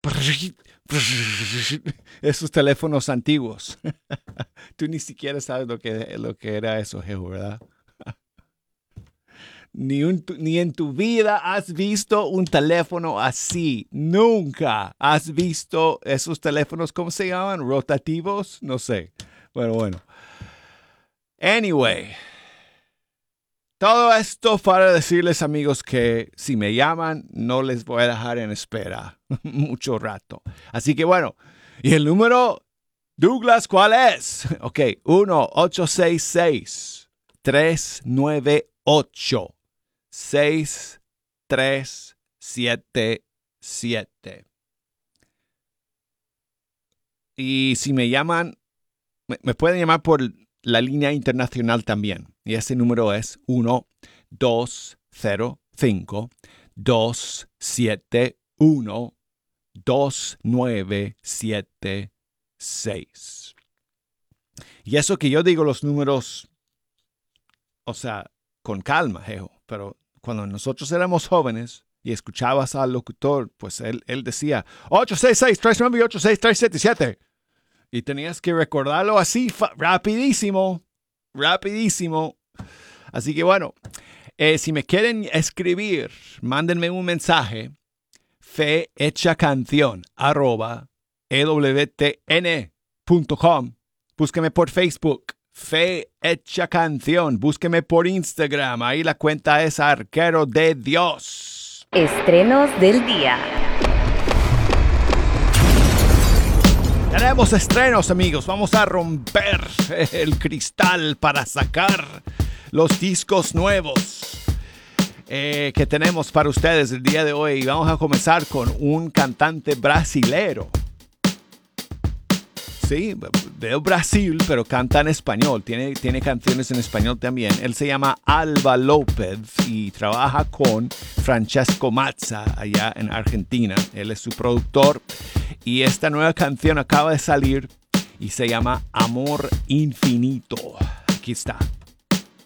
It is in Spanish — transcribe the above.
Esos teléfonos antiguos. Tú ni siquiera sabes lo que era eso, Jehu, ¿verdad? Ni en tu vida has visto un teléfono así. Nunca has visto esos teléfonos, ¿cómo se llaman? ¿Rotativos? No sé. Bueno. Anyway. Todo esto para decirles, amigos, que si me llaman, no les voy a dejar en espera mucho rato. Así que bueno, y el número, Douglas, ¿cuál es? Ok, 1-866-398-6377. Y si me llaman, me pueden llamar por la línea internacional también. Y ese número es 1-205-271-2976. Y eso que yo digo los números, o sea, con calma, Jejo. Pero cuando nosotros éramos jóvenes y escuchabas al locutor, pues él decía 866-398-6377. Y tenías que recordarlo así, rapidísimo. Así que bueno, si me quieren escribir, mándenme un mensaje, fehechacanción@ewtn.com. Búsqueme por Facebook, Fe Hecha Canción. Búsqueme por Instagram, ahí la cuenta es Arquero de Dios. Estrenos del día. Tenemos estrenos, amigos. Vamos a romper el cristal para sacar los discos nuevos que tenemos para ustedes el día de hoy. Vamos a comenzar con un cantante brasilero. Sí, de Brasil, pero canta en español. Tiene canciones en español también. Él se llama Alba López y trabaja con Francesco Mazza allá en Argentina. Él es su productor. Y esta nueva canción acaba de salir y se llama Amor Infinito. Aquí está.